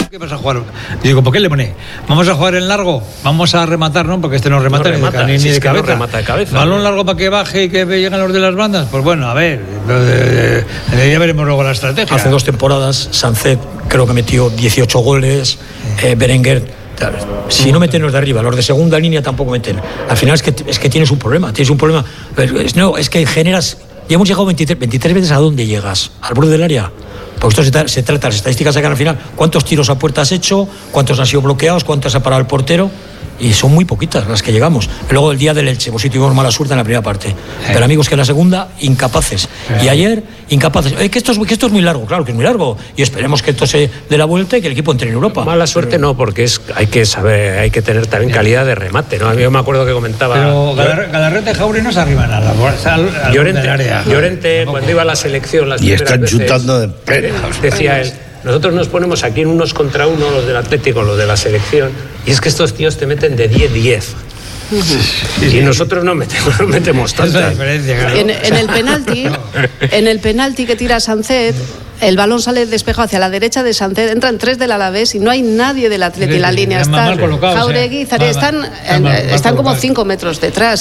¿qué vas a jugar? Y digo, ¿por qué le pone? ¿Vamos a jugar en largo? ¿Vamos a rematar? No, porque este no remata, ni de cabeza. No remata de cabeza. ¿Balón largo para que baje y que lleguen los de las bandas? Pues bueno, a ver, ya veremos luego la estrategia. Hace 2 temporadas, Sancet creo que metió 18 goles, Berenguer. Si no meten los de arriba, los de segunda línea tampoco meten. Al final es que tienes un problema. Es que generas. Ya hemos llegado 23 veces. ¿A dónde llegas? ¿Al borde del área? Porque esto se trata, las estadísticas sacan al final cuántos tiros a puerta has hecho, cuántos han sido bloqueados, cuántos ha parado el portero. Y son muy poquitas las que llegamos. Luego el día del Elche, pues sí tuvimos mala suerte en la primera parte. Pero amigos, que en la segunda, incapaces. Y ayer, incapaces. Que esto es muy largo, claro que es muy largo. Y esperemos que esto se dé la vuelta y que el equipo entre en Europa. Mala suerte no, porque hay que saber, hay que tener también calidad de remate, ¿no? A mí yo me acuerdo que comentaba. Pero Galarreta y Jauri no se arriban a la Llorente, cuando iba a la selección, las y están chutando de pleno. Decía él. Nosotros nos ponemos aquí en unos contra uno, los del Atlético, los de la selección, y es que estos tíos te meten de 10-10. Y nosotros no metemos tanta diferencia, claro. En el penalti que tira Sancet, el balón sale despejado hacia la derecha de Sancet, entran 3 del Alavés y no hay nadie del Atleti en la línea. Están Jauregui, Zaria, están como 5 metros detrás.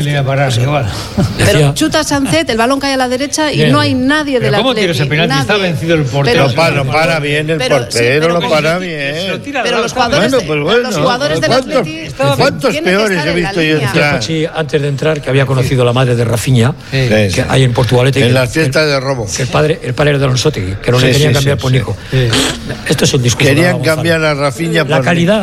Pero chuta Sancet, el balón cae a la derecha y no hay nadie del Atleti. ¿Cómo tira ese penalti? Está vencido el portero. Lo para bien el portero, lo para bien. Pero los jugadores del Atleti... ¿Cuántos peores he visto yo entrar? Antes de entrar, que había conocido la madre de Rafinha, que hay en Portugalete. En las fiestas de robo. El padre era de Alonso, que no le querían cambiar por Nico. Esto es el discurso. Querían cambiar a Rafinha por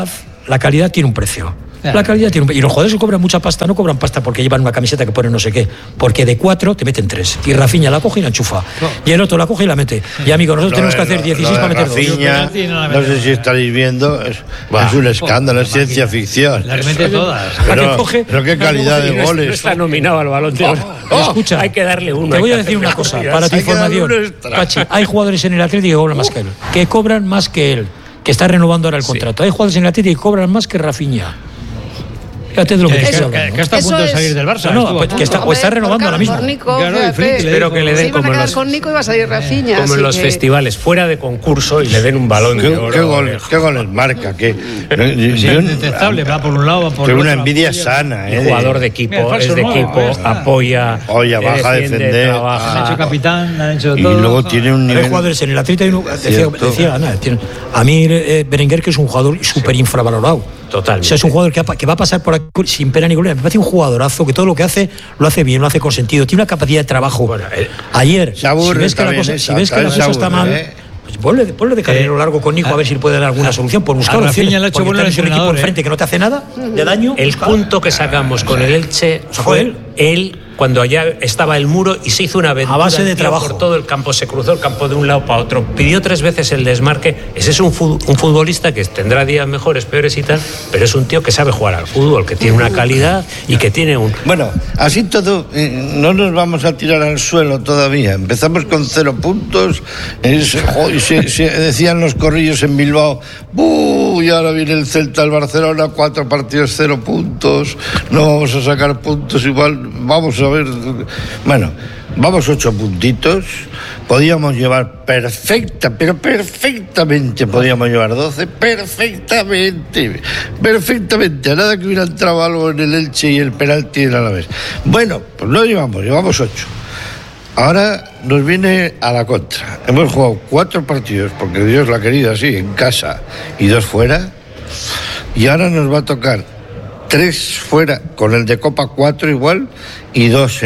la calidad tiene un precio. La calidad tiene un... Y los jugadores que cobran mucha pasta no cobran pasta porque llevan una camiseta que pone no sé qué, porque de 4 te meten 3 y Rafinha la coge y la enchufa y el otro la coge y la mete. Y amigos, nosotros tenemos que hacer 16 para meter 2. Rafinha, no sé si estaréis viendo, es un escándalo, es ciencia ficción. Las mete todas. Pero qué calidad de goles. No está nominado al Balón de Oro. Escucha, hay que darle uno. Te voy a decir una cosa para tu información, Pachi. Hay jugadores en el Atlético que cobran más que él, que está renovando ahora el contrato. Hay jugadores en el Atlético que cobran más que Rafinha. Fíjate de lo que está a punto de salir del Barça. Está renovando ahora mismo. Espero que le den como con Nico y va a salir Rafinha. Como en los festivales, fuera de concurso y le den un Balón de Oro. ¿Qué goles marca? Es indetectable, va por un lado, va por otro. una envidia sana. Jugador de equipo, es de equipo, apoya, baja a defender. Trabaja. Han hecho capitán, han hecho todo. Y luego tiene un nivel. Hay jugadores en el Atlético, decía Ana, a mí Berenguer, que es un jugador súper infravalorado. Total. O sea, es un jugador que va a pasar por aquí sin pena ni gloria. Me parece un jugadorazo que todo lo que hace lo hace bien, lo hace con sentido. Tiene una capacidad de trabajo. Bueno, ayer, si ves que la cosa está mal, pues ponle de carrero largo con Nico a ver si puede dar alguna solución. Por buscar opciones. Le ha hecho bueno el equipo enfrente que no te hace nada de daño. El punto que sacamos con el Elche fue él cuando allá estaba el muro y se hizo una aventura a base de trabajo por todo el campo, se cruzó el campo de un lado para otro, pidió 3 veces el desmarque. Ese es un futbolista que tendrá días mejores, peores y tal, pero es un tío que sabe jugar al fútbol, que tiene una calidad y que tiene un... Bueno, así todo, no nos vamos a tirar al suelo todavía. Empezamos con 0 puntos, decían los corrillos en Bilbao, y ahora viene el Celta, el Barcelona, 4 partidos, 0 puntos, no vamos a sacar puntos igual, vamos a ver, bueno, vamos 8 puntitos, podíamos llevar perfectamente podíamos llevar 12, perfectamente, a nada que hubiera entrado algo en el Elche y el penalti del Alavés. Bueno, pues no llevamos 8. Ahora nos viene a la contra. Hemos jugado 4 partidos, porque Dios lo ha querido así, en casa, y 2 fuera, y ahora nos va a tocar 3 fuera, con el de Copa 4 igual, y 2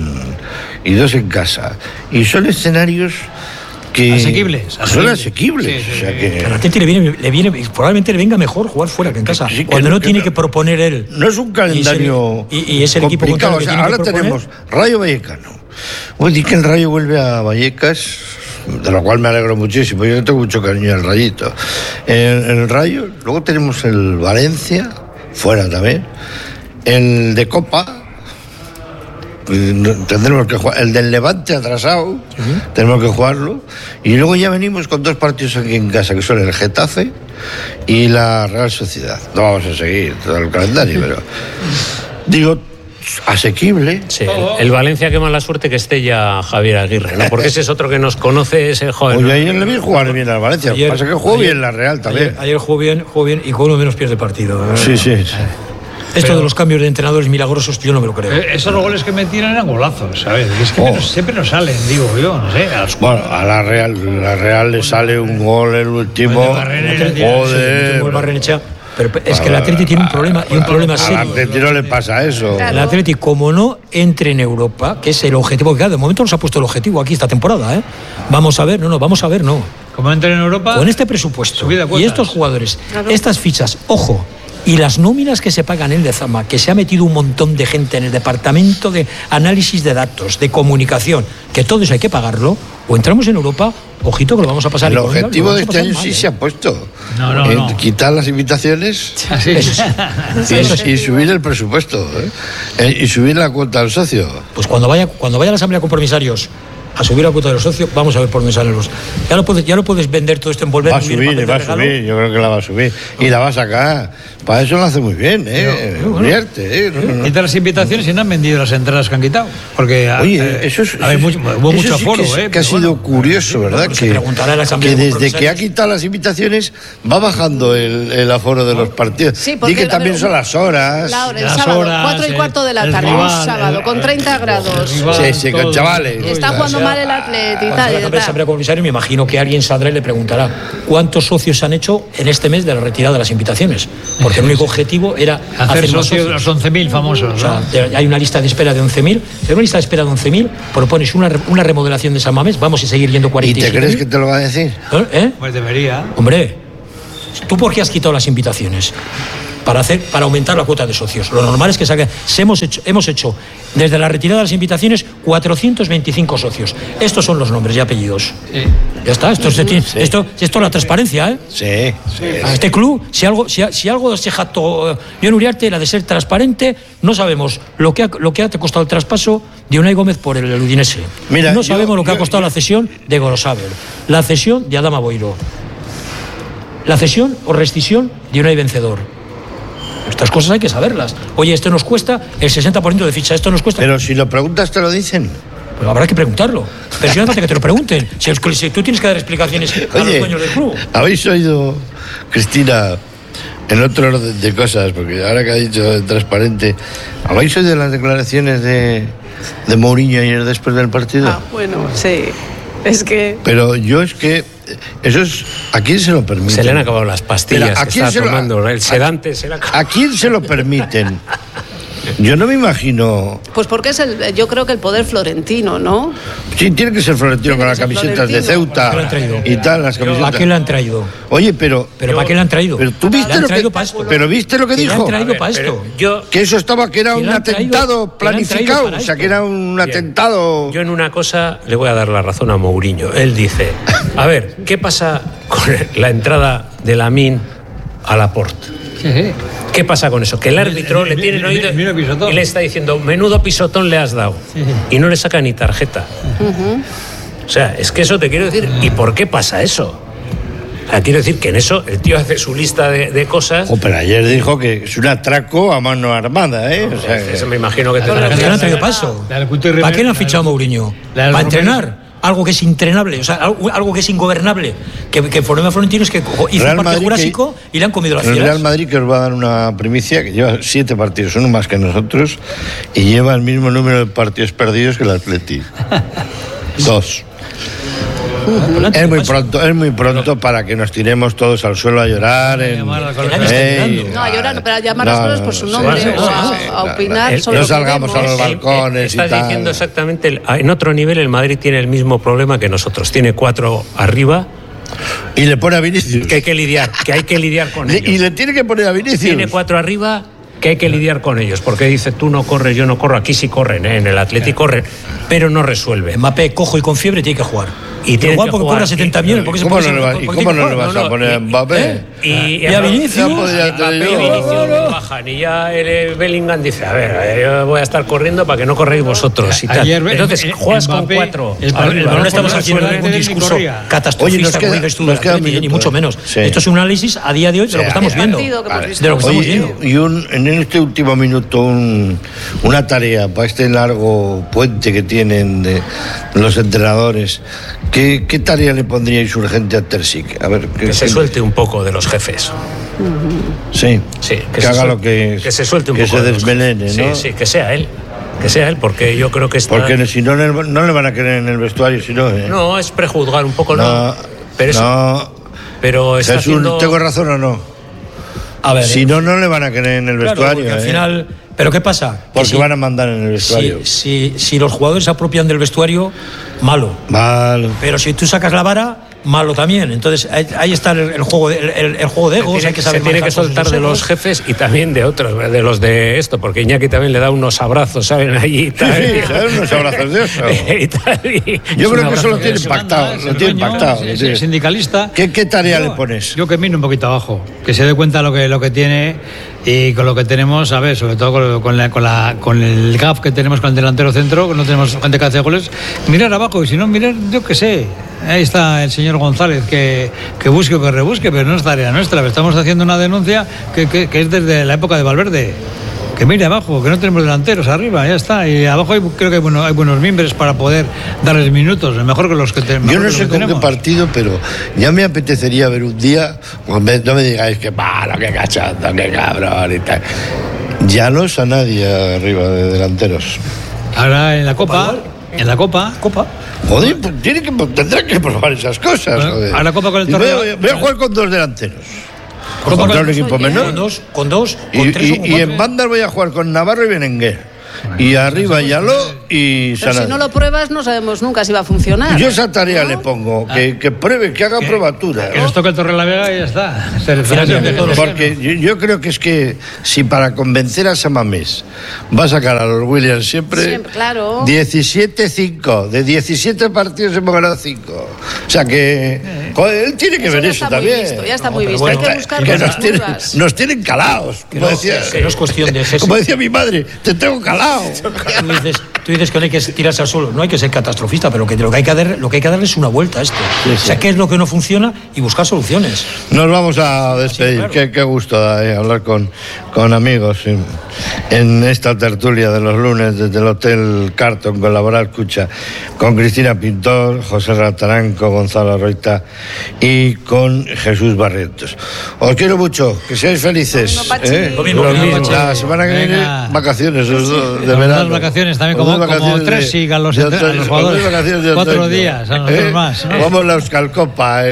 en casa. Y son escenarios que asequibles. Son asequibles. Sí. O sea que... A la gente le viene, probablemente le venga mejor jugar fuera que en casa. Sí, cuando no tiene que proponer él. No es un calendario y es el equipo complicado. Que ahora tenemos Rayo Vallecano. Hoy que el Rayo vuelve a Vallecas, de lo cual me alegro muchísimo. Yo tengo mucho cariño al Rayito. El Rayo, luego tenemos el Valencia, fuera también. El de Copa, tendremos que jugar. El del Levante atrasado, tenemos que jugarlo. Y luego ya venimos con 2 partidos aquí en casa, que son el Getafe y la Real Sociedad. No vamos a seguir todo el calendario, pero digo, asequible. Sí, el Valencia, qué mala suerte que esté ya Javier Aguirre, ¿no? Porque ese es otro que nos conoce, ese joven. Oye, ayer le vi jugar bien al Valencia. Pasa que jugó bien la Real también. Ayer jugó bien y con uno menos pierde partido. Sí. Esto de los cambios de entrenadores milagrosos, yo no me lo creo. Esos goles que metían eran golazos, ¿sabes? Es que siempre nos salen, digo yo, no sé. Bueno, a la Real le sale un gol el último. Joder. Barrenechea. Pero es que el Atleti tiene un problema, y un problema serio. Al Atleti no le pasa eso. El Atleti, como no entre en Europa, que es el objetivo, que claro, de momento nos ha puesto el objetivo aquí esta temporada, ¿eh? Vamos a ver, no. Como entre en Europa. Con este presupuesto y estos jugadores, estas fichas, ojo. Y las nóminas que se pagan en Lezama, que se ha metido un montón de gente en el departamento de análisis de datos, de comunicación, que todo eso hay que pagarlo, o entramos en Europa, ojito que lo vamos a pasar. El objetivo de este año sí se ha puesto. No. Quitar las invitaciones y subir el presupuesto, y subir la cuota al socio. Pues cuando vaya a la Asamblea con Compromisarios a subir la cuota de los socios, vamos a ver por dónde salen los. Ya no puedes vender todo esto, envolver. Va a subir, yo creo que la va a subir. Y la va a sacar. Para eso lo hace muy bien, Invierte, Quita las invitaciones y no han vendido las entradas que han quitado. Porque hubo mucho aforo, que ha sido curioso, ¿verdad? Que desde que ha quitado las invitaciones va bajando el aforo de los partidos. Sí, y que también son las horas. El sábado, 4:15 de la tarde, un sábado, con 30 grados. Sí, con chavales. Está jugando mal el Atleti y tal. Me imagino que alguien saldrá y le preguntará ¿cuántos socios se han hecho en este mes de la retirada de las invitaciones? Porque el único objetivo era hacer socios los 11.000 famosos. O sea, hay una lista de espera de 11.000. En una lista de espera de 11.000 propones una remodelación de San Mamés, vamos a seguir yendo 47.000. ¿Y te crees que te lo va a decir? Pues debería. Hombre, ¿tú por qué has quitado las invitaciones? Para aumentar la cuota de socios. Lo normal es que hemos hecho desde la retirada de las invitaciones 425 socios. Estos son los nombres y apellidos. Sí. Ya está, esto es la transparencia, ¿eh? Sí. A este club, si algo se jactó Jon Uriarte era de ser transparente, no sabemos lo que ha costado el traspaso de Unai Gómez por el Udinese. No sabemos lo que ha costado la cesión de Gorosabel, la cesión de Adama Boiro, la cesión o rescisión de Unai Vencedor. Estas cosas hay que saberlas. Oye, esto nos cuesta el 60% de ficha, esto nos cuesta. Pero si lo preguntas, te lo dicen. Pues habrá que preguntarlo. Pero si no hace falta que te lo pregunten. Si tú tienes que dar explicaciones a los dueños del club. ¿Habéis oído, Cristina, en otro orden de cosas, porque ahora que ha dicho transparente, ¿habéis oído las declaraciones de Mourinho ayer después del partido? Bueno, sí. Es que... Pero eso es... ¿A quién se lo permiten? Se le han acabado las pastillas que está tomando. El sedante se le ha acabado. ¿A quién se lo permiten? Yo no me imagino... Pues porque yo creo que el poder florentino, ¿no? Sí, tiene que ser florentino con las camisetas de Ceuta y tal, las camisetas. ¿Para qué le han traído? Oye, pero ¿para qué le han traído? Pero tú viste lo que... Pero viste lo que dijo. Le han traído para esto. Que eso que era un atentado planificado. O sea, que era un atentado... Yo en una cosa le voy a dar la razón a Mourinho. Él dice, a ver, ¿qué pasa con la entrada de Lamine a Laporte? ¿Qué pasa con eso? Que el árbitro le tiene oído y le está diciendo, menudo pisotón le has dado. Y no le saca ni tarjeta. O sea, es que eso te quiero decir. ¿Y por qué pasa eso? O sea, quiero decir que en eso el tío hace su lista de cosas. Pero ayer dijo que es un atraco a mano armada, ¿eh? O sea, eso me imagino que te ¿Para qué le han traído paso? ¿Para qué le han fichado a Mourinho? ¿Para entrenar? Algo que es intrenable, o sea, algo que es ingobernable, que el problema florentino es que hizo un partido jurásico y le han comido las fieras. El Real Madrid, que os va a dar una primicia, que lleva 7 partidos, uno más que nosotros, y lleva el mismo número de partidos perdidos que el Atleti. 2. Es muy pronto para que nos tiremos todos al suelo a llorar. No, a llorar, pero a llamar a las cosas por su nombre o a opinar sobre no salgamos a los balcones y tal. Estás diciendo exactamente, en otro nivel el Madrid tiene el mismo problema que nosotros. Tiene 4 arriba. Y le pone a Vinicius. Que hay que lidiar con ellos. Y le tiene que poner a Vinicius. Tiene 4 arriba que hay que lidiar con ellos, porque dice, tú no corres, yo no corro. Aquí sí corren, en el Atleti corren, pero no resuelve. Mbappé cojo y con fiebre tiene que jugar. Y tiene igual que porque jugar. cobra 70 millones. ¿Cómo no le vas a poner a Mbappé? Y a Vinicius. Mbappé y Vinicius no bajan. Y ya el Bellingham dice, a ver, yo voy a estar corriendo para que no corréis vosotros y tal. Entonces, juegas con 4. No estamos haciendo un discurso catastrofista como dices tú, ni mucho menos. Esto es un análisis a día de hoy de lo que estamos viendo. Y en este último minuto, una tarea para este largo puente que tienen de los entrenadores. ¿Qué tarea le pondríais urgente a Terzic? A ver, que se suelte un poco de los jefes. Sí, que haga lo que se suelte un poco. Que se desmelene, ¿no? Sí, que sea él. Que sea él, porque yo creo que está... Porque si no, no le van a querer en el vestuario, si no... No, es prejuzgar un poco, no. Pero está Jesús, haciendo... ¿tengo razón o no? A ver, si no le van a querer en el vestuario. Al final... ¿Pero qué pasa? Porque van a mandar en el vestuario. Si los jugadores se apropian del vestuario, malo. Pero si tú sacas la vara, malo también. Entonces ahí está el juego de egos. Hay que saber se tiene que soltar de los jefes y también de otros, de los de esto, porque Iñaki también le da unos abrazos, ¿saben? Allí y tal. Sí, unos abrazos de eso. Yo creo que eso lo tiene impactado. Es sindicalista. ¿Qué tarea le pones? Yo que mire un poquito abajo, que se dé cuenta lo que tiene y con lo que tenemos, a ver, sobre todo con el gap que tenemos con el delantero centro, que no tenemos gente que hace goles, mirar abajo, y si no, mirar, yo qué sé. Ahí está el señor González, que busque o que rebusque, pero no es tarea nuestra. Estamos haciendo una denuncia que es desde la época de Valverde. Que mire abajo, que no tenemos delanteros arriba, ya está. Y abajo creo que hay buenos miembros para poder darles minutos, mejor que los que tenemos. Yo no sé con qué partido, pero ya me apetecería ver un día, no me digáis que malo, que cachondo, que cabrón y tal. Ya no es a nadie arriba de delanteros. Ahora en la Copa. En la Copa. Joder, pues tendrá que probar esas cosas. Joder. A la Copa con el torneo. Voy a jugar con 2 delanteros. Contra un equipo menor. Con dos, y en bandas voy a jugar con Navarro y Berenguer. Y arriba Yaló y Pero si no lo pruebas, no sabemos nunca si va a funcionar. Yo esa tarea le pongo, que pruebe, que haga probatura. Que nos toque el Torrelavega y ya está. Porque yo creo que es que si para convencer a Samamés va a sacar a los Williams siempre claro. 17-5. De 17 partidos hemos ganado 5. O sea que joder, él tiene que ver eso también. Ya está muy visto. Hay que buscar cosas nos tienen calados. Que no es cuestión de como decía mi madre, te tengo calado. Tú dices que no hay que tirarse al suelo, no hay que ser catastrofista, pero que lo que hay que darle es una vuelta a esto. O sea, qué es lo que no funciona y buscar soluciones. Nos vamos a despedir. Sí, claro. Qué gusto hablar con amigos en esta tertulia de los lunes desde el Hotel Carton con Laboral Cucha, con Cristina Pintor, José Rataranco, Gonzalo Roita y con Jesús Barrientos. Os quiero mucho, que seáis felices. Lo mismo. La semana que viene, vacaciones de verano. 2 vacaciones también, como 3 y a los jugadores. 4 días, a nosotros más. ¿No? Vamos la Euskalcopa.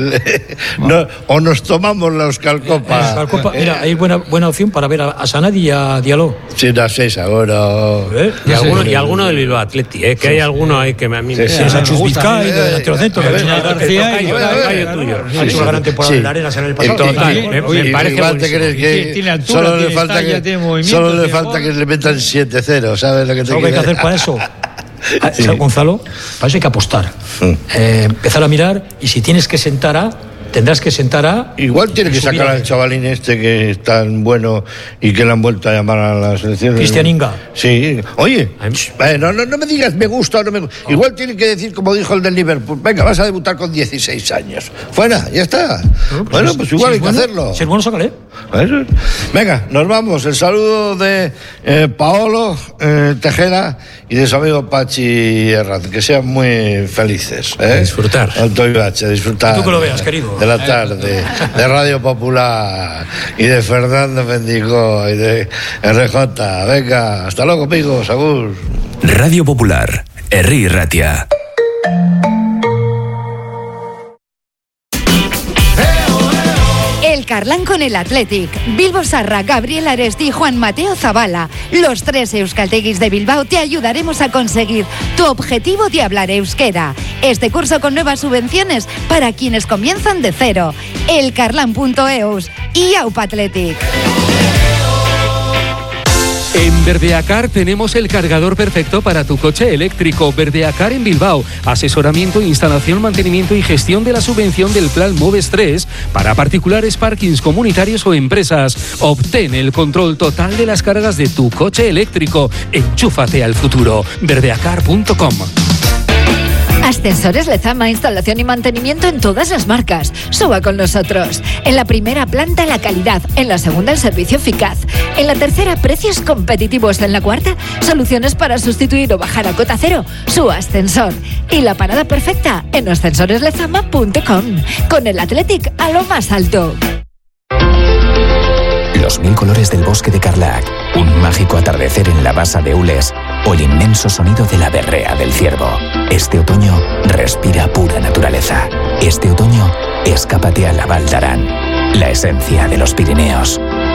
O nos tomamos la Euskalcopa. Mira, hay buena opción para ver a Sanad y a Diallo. Sí, no sé, seguro. Y alguno del Bilbao Athletic, que hay alguno ahí que a mí me gusta. Sanchus Vizcay, delantero centro. García y tuyo. Ha hecho una gran temporada en la Arena en el pasado. Me parece que solo le falta que le metan 7-0, ¿sabes lo que te quiero decir? Hay que hacer para eso. Gonzalo, para eso hay que apostar. Empezar a mirar y si tienes que tendrás que sentar a... Igual tiene que sacar al chavalín que es tan bueno y que le han vuelto a llamar a la selección. Cristian Inga. Sí. Oye, no me digas me gusta o no me gusta. Igual tiene que decir, como dijo el del Liverpool, venga, vas a debutar con 16 años. Fuera, ya está. Bueno, pues igual hay que hacerlo. Si es bueno, sácale. Venga, nos vamos. El saludo de Paolo Tejera y de su amigo Pachi Herranz. Que sean muy felices. Disfrutar. Alto y bache, disfrutar. Tú que lo veas, querido. De la tarde, de Radio Popular y de Fernando Mendigo y de RJ. Venga, hasta luego, amigos. Agur. Radio Popular, Herri Ratia. El Carlán con el Athletic, Bilbo Sarra, Gabriel Aresti y Juan Mateo Zabala. Los 3 euskalteguis de Bilbao te ayudaremos a conseguir tu objetivo de hablar euskera. Este curso con nuevas subvenciones para quienes comienzan de cero. Elkarlan.eus y Aupa Athletic. En Verdeacar tenemos el cargador perfecto para tu coche eléctrico. Verdeacar en Bilbao. Asesoramiento, instalación, mantenimiento y gestión de la subvención del Plan Moves 3 para particulares, parkings comunitarios o empresas. Obtén el control total de las cargas de tu coche eléctrico. Enchúfate al futuro. Verdeacar.com. Ascensores Lezama, instalación y mantenimiento en todas las marcas. Suba con nosotros. En la primera planta, la calidad. En la segunda, el servicio eficaz. En la tercera, precios competitivos. En la cuarta, soluciones para sustituir o bajar a cota cero su ascensor. Y la parada perfecta en ascensoreslezama.com. Con el Athletic a lo más alto. Los 1000 colores del bosque de Carlac, un mágico atardecer en la basa de Ules o el inmenso sonido de la berrea del ciervo. Este otoño respira pura naturaleza. Este otoño escápate a la Val d'Aran, la esencia de los Pirineos.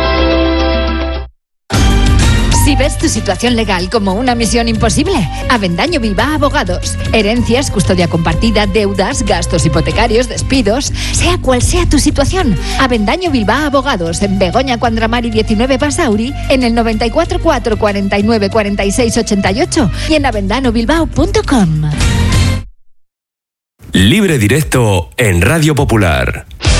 Si ves tu situación legal como una misión imposible, Avendaño Bilbao Abogados. Herencias, custodia compartida, deudas, gastos hipotecarios, despidos, sea cual sea tu situación. Avendaño Bilbao Abogados en Begoña Cuandramari 19 Basauri, en el 94 4 49 46 88 y en avendanobilbao.com. Libre Directo en Radio Popular.